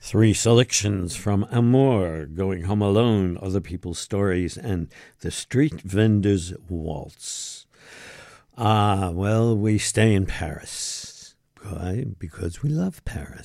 Three selections from Amour, Going Home Alone, Other People's Stories, and The Street Vendor's Waltz. Well, we stay in Paris. Why? Because we love Paris.